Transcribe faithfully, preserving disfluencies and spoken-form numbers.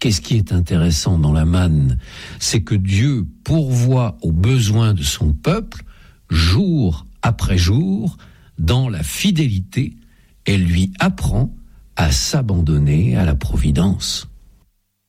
qu'est-ce qui est intéressant dans la manne? C'est que Dieu pourvoit aux besoins de son peuple, jour après jour, dans la fidélité, et lui apprend à s'abandonner à la providence.